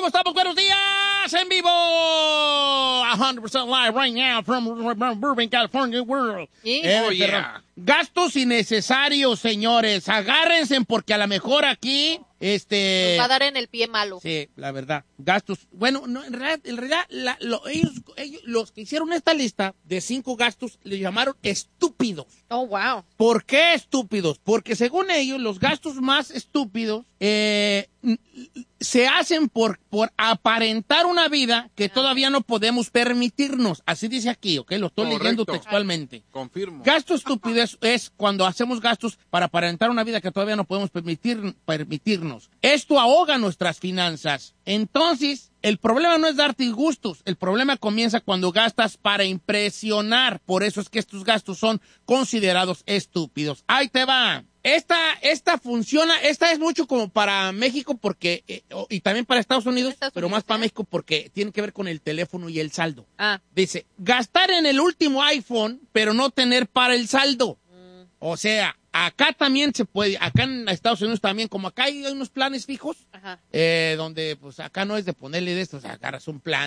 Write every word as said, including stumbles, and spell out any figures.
¿Cómo estamos? Buenos días, en vivo, one hundred percent live right now from Burbank, California, world. Yeah. Eh, Oh, yeah. Gastos innecesarios, señores. Agárrense porque a lo mejor aquí, este... Nos va a dar en el pie malo. Sí, la verdad. Gastos. Bueno, no, en realidad, en realidad la- lo- ellos, ellos, los que hicieron esta lista de cinco gastos, le llamaron estúpidos. Oh, wow. ¿Por qué estúpidos? Porque según ellos, los gastos más estúpidos eh, n- se hacen por, por aparentar una vida que todavía no podemos permitirnos. Así dice aquí, ¿ok? Lo estoy Correcto. leyendo textualmente. Confirmo. Gasto estúpido es, es cuando hacemos gastos para aparentar una vida que todavía no podemos permitir, permitirnos. Esto ahoga nuestras finanzas. Entonces, el problema no es darte gustos. El problema comienza cuando gastas para impresionar. Por eso es que estos gastos son considerados estúpidos. Ahí te va. Esta, esta funciona, esta es mucho como para México porque, eh, o- y también para Estados Unidos, Estados pero Unidos, más para ¿eh? México porque tiene que ver con el teléfono y el saldo. Ah, Dice, gastar en el último iPhone, pero no tener para el saldo. O sea, acá también se puede, acá en Estados Unidos también, como acá hay unos planes fijos, ajá. eh, donde pues acá no es de ponerle de estos, agarras un plan